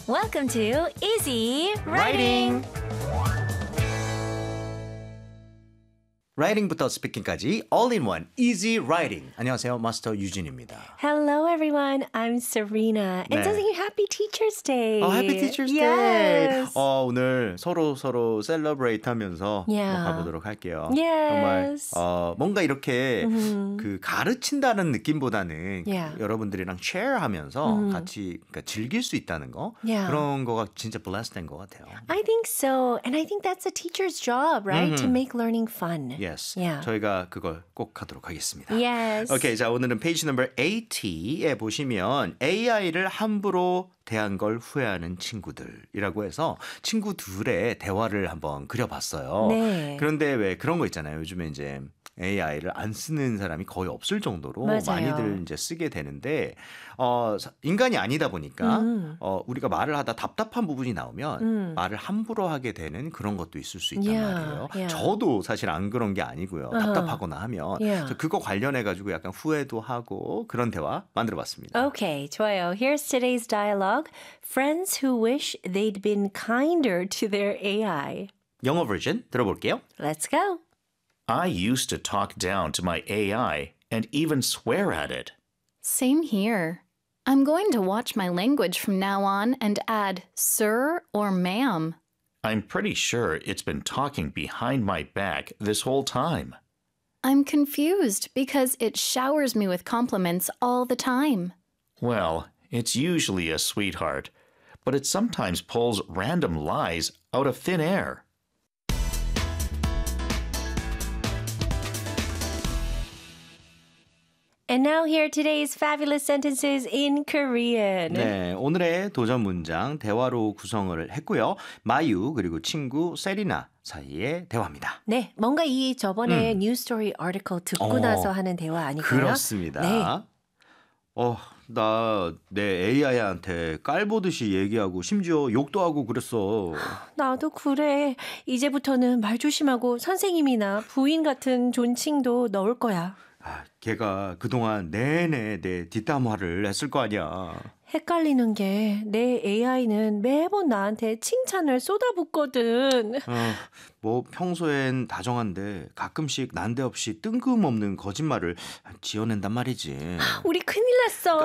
Welcome to Easy Writing. 라이팅부터 스피킹까지 all-in-one easy writing. 안녕하세요. 마스터 유진입니다. Hello, everyone. I'm Serena. And 네. 선생님, Happy Teacher's Day. Happy Teacher's Yes. Day. 오늘 서로 celebrate 하면서 Yeah. 가보도록 할게요. Yes. 정말 뭔가 이렇게 그 가르친다는 느낌보다는 Yeah. 여러분들이랑 share하면서 같이 그러니까 즐길 수 있다는 거 Yeah. 그런 거가 진짜 blessed된 것 같아요. I think so. And I think that's a teacher's job, right? To make learning fun. Yes. Yeah. 저희가 그걸 꼭 하도록 하겠습니다. Yes. 오케이, 자 오늘은 페이지 넘버 80에 보시면 AI를 함부로 대한 걸 후회하는 친구들이라고 해서 친구들의 대화를 한번 그려봤어요. 네. 그런데 왜 그런 거 있잖아요. 요즘에 이제 AI를 안 쓰는 사람이 거의 없을 정도로 맞아요. 많이들 이제 쓰게 되는데 인간이 아니다 보니까 우리가 말을 하다 답답한 부분이 나오면 말을 함부로 하게 되는 그런 것도 있을 수 있단 Yeah, 말이에요. yeah. 저도 사실 안 그런 게 아니고요. 답답하거나 하면 Yeah. 그래서 그거 관련해 가지고 약간 후회도 하고 그런 대화 만들어봤습니다. Okay, 좋아요. Here's today's dialogue. Friends who wish they'd been kinder to their AI. 영어 버전 들어볼게요. Let's go. I used to talk down to my AI and even swear at it. Same here. I'm going to watch my language from now on and add sir or ma'am. I'm pretty sure it's been talking behind my back this whole time. I'm confused because it showers me with compliments all the time. Well, it's usually a sweetheart, but it sometimes pulls random lies out of thin air. And now here are today's fabulous sentences in Korean. 네, 오늘의 도전 문장 대화로 구성을 했고요. 마유 그리고 친구 세리나 사이의 대화입니다. 네, 뭔가 이 저번에 뉴스 스토리 아티클 듣고 나서 하는 대화 아닐까요? 그렇습니다. 네. 나 내 AI한테 깔보듯이 얘기하고 심지어 욕도 하고 그랬어. 나도 그래. 이제부터는 말 조심하고 선생님이나 부인 같은 존칭도 넣을 거야. 걔가 그동안 내내 내 뒷담화를 했을 거 아니야. 헷갈리는 게 내 AI는 매번 나한테 칭찬을 쏟아붓거든. 뭐 평소엔 다정한데 가끔씩 난데없이 뜬금없는 거짓말을 지어낸단 말이지. 우리 큰일 났어.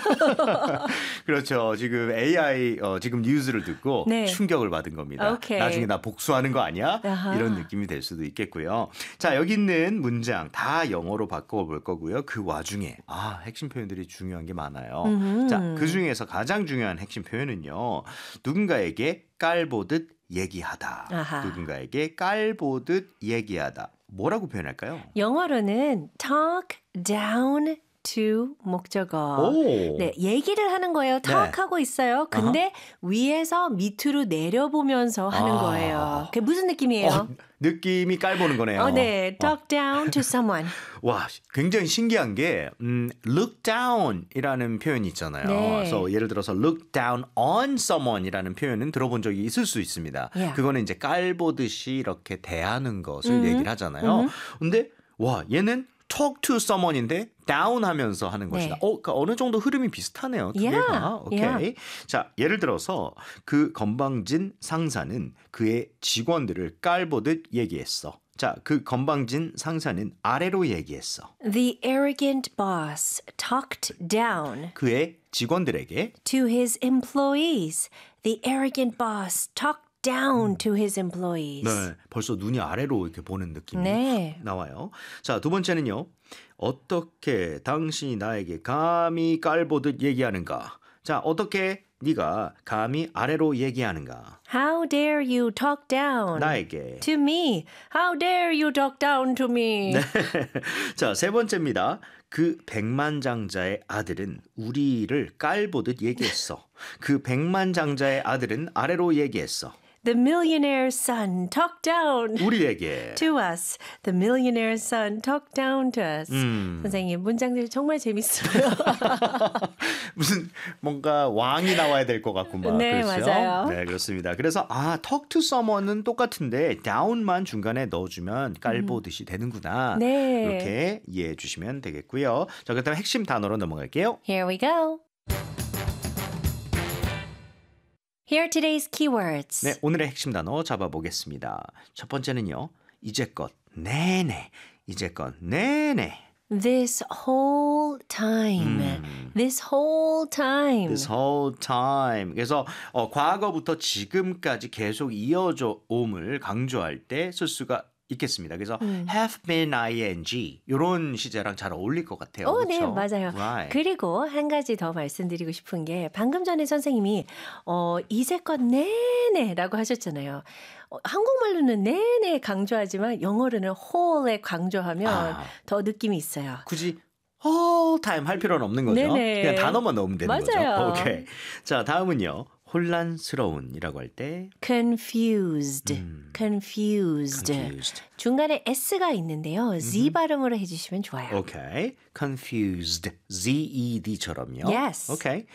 그렇죠. 지금 AI 지금 뉴스를 듣고 네. 충격을 받은 겁니다. 오케이. 나중에 나 복수하는 거 아니야? 아하. 이런 느낌이 될 수도 있겠고요. 자, 여기 있는 문장 다 영어로 바꿔볼 거고요. 그 와중에 핵심 표현들이 중요한 게 많아요. 자, 그 중에서 가장 중요한 핵심 표현은요. 누군가에게 깔보듯 얘기하다. 아하. 누군가에게 깔보듯 얘기하다. 뭐라고 표현할까요? 영어로는 talk down to 목적어. 오. 네, 얘기를 하는 거예요. talk 하고 있어요. 근데 위에서 밑으로 내려보면서 하는 거예요. 그게 무슨 느낌이에요? 느낌이 깔보는 거네요. 네, talk down to someone. 와, 굉장히 신기한 게 look down이라는 표현이 있잖아요. 네. 그래서 예를 들어서 look down on someone이라는 표현은 들어본 적이 있을 수 있습니다. Yeah. 그거는 이제 깔보듯이 이렇게 대하는 것을 얘기를 하잖아요. 근데 와, 얘는 talk to someone인데 down 하면서 하는 것이다. 그러니까 어느 정도 흐름이 비슷하네요. 두 Yeah, 개가. 오케이. yeah. 자, 예를 들어서 그 건방진 상사는 그의 직원들을 깔보듯 얘기했어. 자, 그 건방진 상사는 아래로 얘기했어. The arrogant boss talked down 그의 직원들에게 to his employees. The arrogant boss talked down to his employees. 네, 벌써 눈이 아래로 이렇게 보는 느낌이 네. 나와요. 자, 두 번째는요. 어떻게 당신이 나에게 감히 깔보듯 얘기하는가? 자, 어떻게 네가 감히 아래로 얘기하는가? How dare you talk down 나에게. to me? How dare you talk down to me? 자, 세 번째입니다. 그 백만장자의 아들은 우리를 깔보듯 얘기했어. 그 백만장자의 아들은 아래로 얘기했어. The millionaire's son talked down 우리에게. to us. The millionaire's son talked down to us. 선생님, 문장들 정말 재밌어요. 무슨 뭔가 왕이 나와야 될 것 같고 막 네, 그렇죠? 맞아요. 네, 그렇습니다. 그래서 talk to someone은 똑같은데 down만 중간에 넣어주면 깔보듯이 되는구나. 네. 이렇게 이해해 주시면 되겠고요. 자, 그다음 핵심 단어로 넘어갈게요. Here we go. Here are today's keywords. 네, 오늘의 핵심 단어 잡아보겠습니다. 첫 번째는요. 이제껏 내내, 이제껏 내내. This whole time. This whole time. This whole time. 그래서 과거부터 지금까지 계속 이어져 옴을 강조할 때 쓸 수가 있겠습니다. 그래서 have been ing 이런 시제랑 잘 어울릴 것 같아요. 네, 그렇죠? 맞아요. Right. 그리고 한 가지 더 말씀드리고 싶은 게 방금 전에 선생님이 이제껏 내내라고 하셨잖아요. 한국말로는 내내 강조하지만 영어로는 whole에 강조하면 더 느낌이 있어요. 굳이 whole time 할 필요는 없는 거죠. 네네. 그냥 단어만 넣으면 되는 맞아요. 거죠. 오케이. 자, 다음은요. 혼란스러운이라고 할 때 confused. confused. 중간에 s가 있는데요. z 발음으로 해주시면 좋아요. 오케이. confused. Z-E-D처럼요. Yes. 오케이.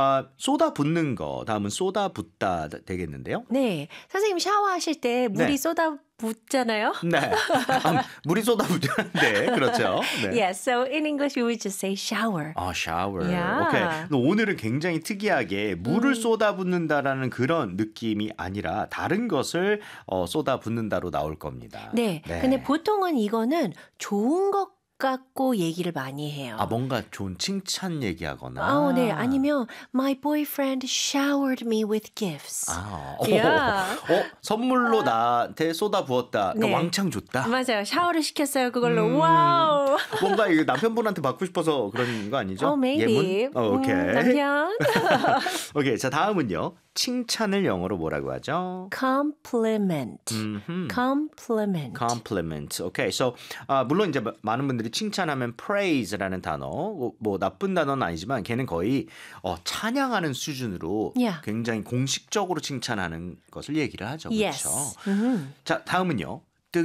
쏟아붓는 거. 다음은 쏟아붓다 되겠는데요. 네. 선생님 샤워하실 때 물이 네. 쏟아붓잖아요. 네. 물이 쏟아붓는데 그렇죠. 네. Yes, so in English we would just say shower. shower. Yeah. 오케이. 근데 오늘은 굉장히 특이하게 물을 쏟아붓는다라는 그런 느낌이 아니라 다른 것을 쏟아붓는다로 나올 겁니다. 네. 근데 보통은 이거는 좋은 것 갖고 얘기를 많이 해요. 뭔가 좋은 칭찬 얘기하거나. 네. 아니면 my boyfriend showered me with gifts. Yeah. 선물로 나한테 쏟아부었다. 그러니까 네. 왕창 줬다. 맞아요. 샤워를 시켰어요. 그걸로. 와우. 뭔가 이거 남편분한테 받고 싶어서 그런 거 아니죠? maybe. 예문? 오케이. 남편. 오케이. 자, 다음은요. 칭찬을 영어로 뭐라고 하죠? compliment. compliment. compliment. 오케이. So, 물론 이제 많은 분들이 칭찬하면 praise라는 단어, 뭐 나쁜 단어는 아니지만 걔는 거의 찬양하는 수준으로 Yeah. 굉장히 공식적으로 칭찬하는 것을 얘기를 하죠. Yes. 그렇죠? 자, 다음은요.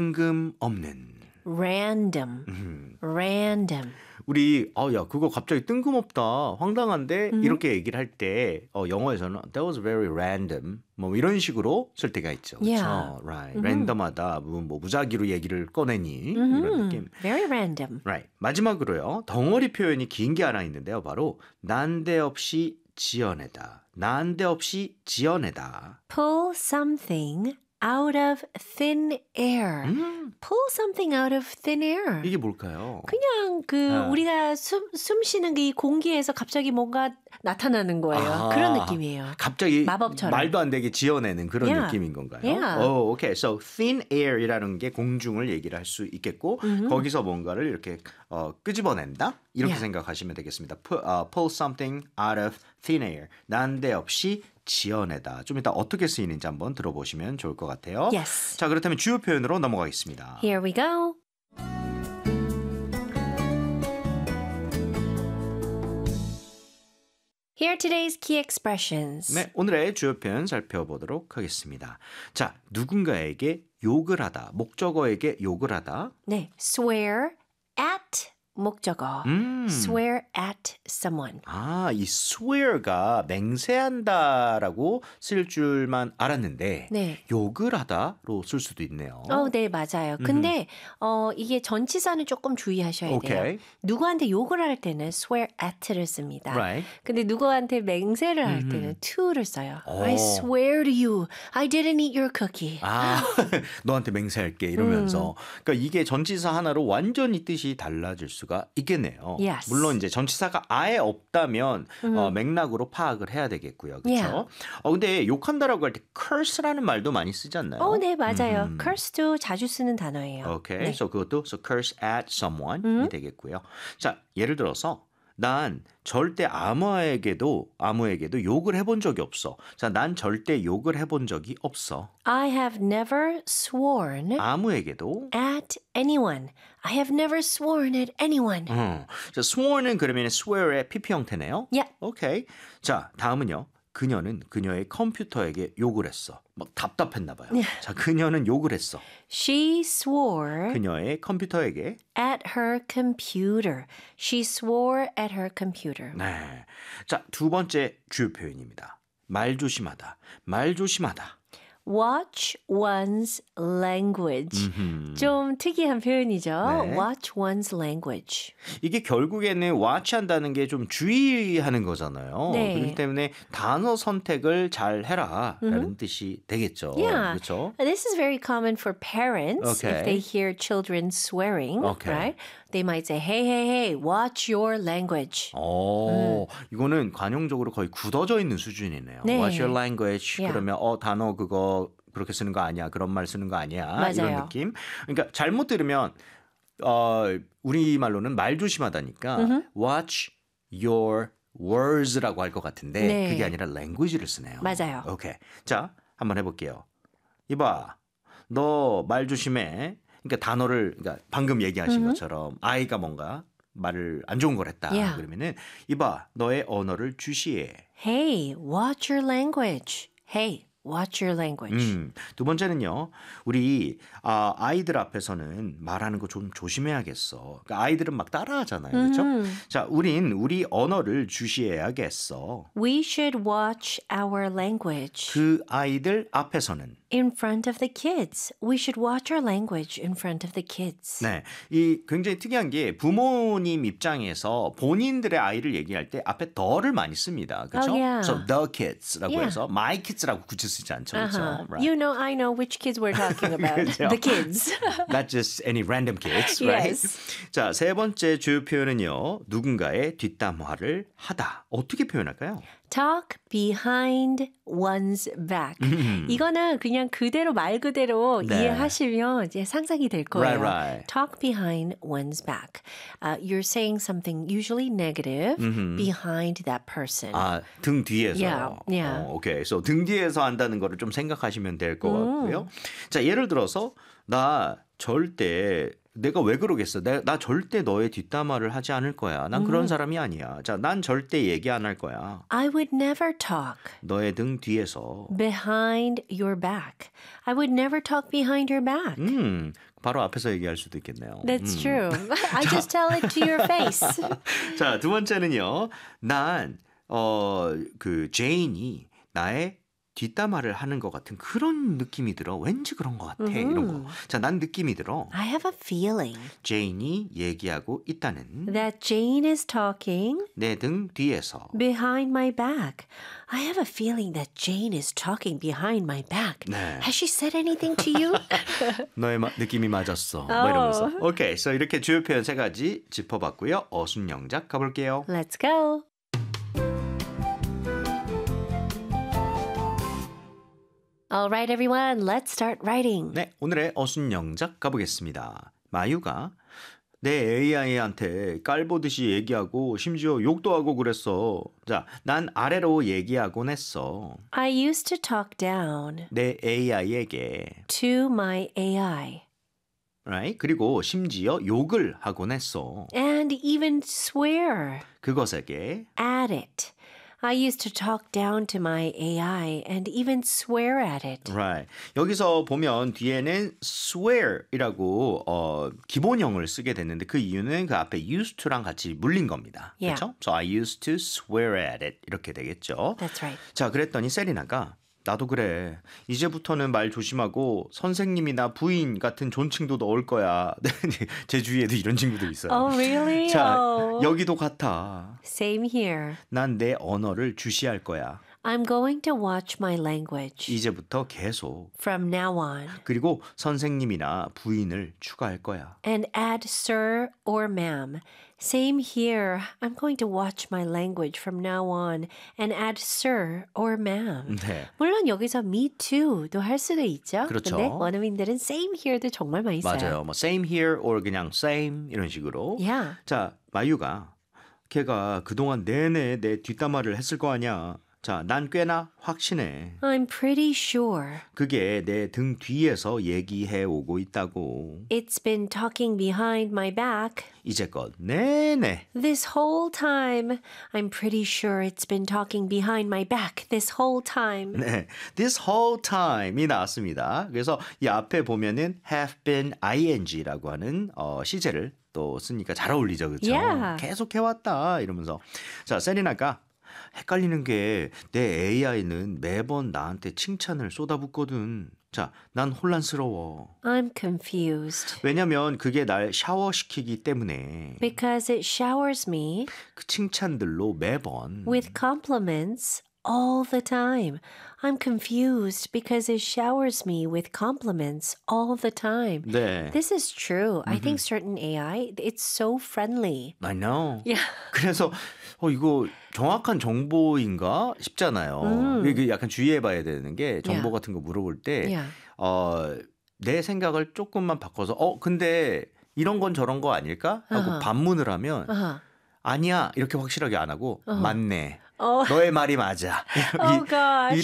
뜬금없는. random. random. 우리 야 그거 갑자기 뜬금없다 황당한데 이렇게 얘기를 할 때 영어에서는 that was very random 뭐 이런 식으로 쓸 때가 있죠. 그렇죠? Yeah. Right. 랜덤하다 뭐 무작위로 얘기를 꺼내니 이런 느낌. very random. Right. 마지막으로요. 덩어리 표현이 긴 게 하나 있는데요. 바로 난데없이 지어내다. 난데없이 지어내다. pull something out of thin air. pull something out of thin air. 이게 뭘까요? 그냥 우리가 숨 쉬는 이 공기에서 갑자기 뭔가 나타나는 거예요. 그런 느낌이에요. 갑자기 마법처럼. 말도 안 되게 지어내는 그런 Yeah. 느낌인 건가요? Yeah. 오케이. So thin air이라는 게 공중을 얘기를 할 수 있겠고 거기서 뭔가를 이렇게 끄집어낸다 이렇게 Yeah. 생각하시면 되겠습니다. Pull something out of thin air. 난데없이 지어내다. 좀 이따 어떻게 쓰이는지 한번 들어보시면 좋을 것 같아요. Yes. 자, 그렇다면 주요 표현으로 넘어가겠습니다. Here we go. Here are today's key expressions. 네, 오늘의 주요 표현 살펴보도록 하겠습니다. 자, 누군가에게 욕을 하다, 목적어에게 욕을 하다. 네, swear at 목적어. swear at someone. 이 swear가 맹세한다라고 쓸 줄만 알았는데 네. 욕을 하다로 쓸 수도 있네요. 네, 맞아요. 근데 이게 전치사는 조금 주의하셔야 돼요. 오케이. 누구한테 욕을 할 때는 swear at를 씁니다. Right. 근데 누구한테 맹세를 할 때는 to를 써요. I swear to you, I didn't eat your cookie. 너한테 맹세할게 이러면서. 그러니까 이게 전치사 하나로 완전히 뜻이 달라질 수가 있겠네요. Yes. 물론 이제 전치사가 아예 없다면 맥락으로 파악을 해야 되겠고요. 그렇죠? Yeah. 근데 욕한다라고 할 때 curse라는 말도 많이 쓰지 않나요? 네, 맞아요. curse도 자주 쓰는 단어예요. 오케이. 네. So 그것도 so curse at someone이 되겠고요. 자, 예를 들어서 난 절대 아무에게도 욕을 해본 적이 없어. 자, 난 절대 욕을 해본 적이 없어. I have never sworn 아무에게도. at anyone. I have never sworn at anyone. 자, sworn은 그러면 swear의 PP 형태네요. Yeah. 오케이. 자, 다음은요. 그녀는 그녀의 컴퓨터에게 욕을 했어. 막 답답했나 봐요. 자, 그녀는 욕을 했어. She swore 그녀의 컴퓨터에게. at her computer. She swore at her computer. 네. 자, 두 번째 주요 표현입니다. 말 조심하다. 말 조심하다. watch one's language. 좀 특이한 표현이죠. 네. watch one's language. 이게 결국에는 watch 한다는 게 좀 주의하는 거잖아요. 네. 그렇기 때문에 단어 선택을 잘 해라라는 뜻이 되겠죠. Yeah. 그렇죠? This is very common for parents Okay. if they hear children swearing, Okay. right? They might say, hey, hey, hey, watch your language. 이거는 관용적으로 거의 굳어져 있는 수준이네요. 네. What's your language? Yeah. 그러면 단어 그거 그렇게 쓰는 거 아니야. 그런 말 쓰는 거 아니야. 맞아요. 이런 느낌. 그러니까 잘못 들으면 우리말로는 말 조심하다니까 watch your words라고 할 것 같은데 네. 그게 아니라 language를 쓰네요. 맞아요. 오케이. 자, 한번 해볼게요. 이봐, 너 말 조심해. 그러니까 단어를 그러니까 방금 얘기하신 것처럼 아이가 뭔가 말을 안 좋은 걸 했다. Yeah. 그러면은 이봐, 너의 언어를 주시해. Hey, watch your language. Hey, watch your language. 두 번째는요. 우리 아이들 앞에서는 말하는 거 좀 조심해야겠어. 그러니까 아이들은 막 따라하잖아요. 그렇죠? 자, 우리 언어를 주시해야겠어. We should watch our language 그 아이들 앞에서는 in front of the kids. We should watch our language in front of the kids. 네, 이 굉장히 특이한 게 부모님 입장에서 본인들의 아이를 얘기할 때 앞에 the를 많이 씁니다. 그렇죠? Oh, yeah. So the kids라고 Yeah. 해서 my kids라고 굳이 쓰지 않죠. 그렇죠? Right. You know, I know which kids we're talking about. 그렇죠. The kids. Not just any random kids, right? Yes. 자, 세 번째 주요 표현은요. 누군가의 뒷담화를 하다. 어떻게 표현할까요? Talk behind one's back. 이거는 그냥 그대로 말 그대로 네. 이해하시면 이제 상상이 될 거예요. Right, right. Talk behind one's back. You're saying something usually negative behind that person. 등 뒤에서. Yeah, yeah. 오케이. So 등 뒤에서 한다는 거를 좀 생각하시면 될 것 같고요. 자, 예를 들어서 나 절대 내가 왜 그러겠어? 나 절대 너의 뒷담화를 하지 않을 거야. 난 그런 사람이 아니야. 자, 난 절대 얘기 안 할 거야. I would never talk 너의 등 뒤에서. behind your back. I would never talk behind your back. 바로 앞에서 얘기할 수도 있겠네요. That's true. I just tell it to your face. 자, 두 번째는요. 난 그 제인이 나의 뒷담화를 하는 것 같은 그런 느낌이 들어. 왠지 그런 것 같아. 이런 거. 자, 난 느낌이 들어. I have a feeling 제인이 얘기하고 있다는 that Jane is talking 내 등 뒤에서. behind my back. I have a feeling that Jane is talking behind my back. 네. Has she said anything to you? 너의 느낌이 맞았어. 뭐 이러면서. 오케이. 그래서 이렇게 주요 표현 세 가지 짚어봤고요. 어순영작 가볼게요. Let's go. All right, everyone, let's start writing. 네, 오늘의 어순영작 가보겠습니다. 마유가 내 AI한테 깔보듯이 얘기하고 심지어 욕도 하고 그랬어. 자, 난 아래로 얘기하곤 했어. I used to talk down 내 AI에게. to my AI Right? 그리고 심지어 욕을 하곤 했어. and even swear 그것에게. at it. I used to talk down to my AI and even swear at it. Right. 여기서 보면 뒤에는 swear이라고 기본형을 쓰게 됐는데 그 이유는 그 앞에 used to랑 같이 물린 겁니다. Yeah. 그렇죠? So I used to swear at it 이렇게 되겠죠. That's right. 자, 그랬더니 세리나가 나도 그래. 이제부터는 말 조심하고 선생님이나 부인 같은 존칭도 넣을 거야. 제 주위에도 이런 친구들 있어요. Oh, really? 자, Oh. 여기도 같아. Same here. 난 내 언어를 주시할 거야. I'm going to watch my language 이제부터 계속. from now on 그리고 선생님이나 부인을 추가할 거야. and add sir or ma'am. Same here. I'm going to watch my language from now on and add sir or ma'am. 네. 물론 여기서 me too도 할 수도 있죠. 그렇죠. 근데 원어민들은 same here도 정말 많이 써요. 맞아요. 뭐 same here or 그냥 same 이런 식으로. Yeah. 자, 마유가 걔가 그동안 내내 내 뒷담화를 했을 거 아니야. 자, 난 꽤나 확신해. I'm pretty sure 그게 내 등 뒤에서 얘기해 오고 있다고. it's been talking behind my back 이제껏 내내. this whole time. I'm pretty sure it's been talking behind my back this whole time. 네, this whole time이 나왔습니다. 그래서 이 앞에 보면은 have been ing라고 하는 시제를 또 쓰니까 잘 어울리죠, 그렇죠? Yeah. 계속 해왔다 이러면서 자, 세리나가 헷갈리는 게 내 AI는 매번 나한테 칭찬을 쏟아붓거든. 자, 난 혼란스러워. I'm confused 왜냐면 그게 날 샤워시키기 때문에 because it showers me 그 칭찬들로 매번 with compliments all the time. I'm confused because it showers me with compliments all the time. 네. This is true. I think certain AI, it's so friendly. I know. Yeah. 그래서 이거 정확한 정보인가 싶잖아요. 이게 약간 주의해봐야 되는 게 정보 Yeah. 같은 거 물어볼 때 Yeah. 내 생각을 조금만 바꿔서 근데 이런 건 저런 거 아닐까? 하고 Uh-huh. 반문을 하면 Uh-huh. 아니야 이렇게 확실하게 안 하고 맞네. Oh. 너의 말이 맞아. Oh gosh.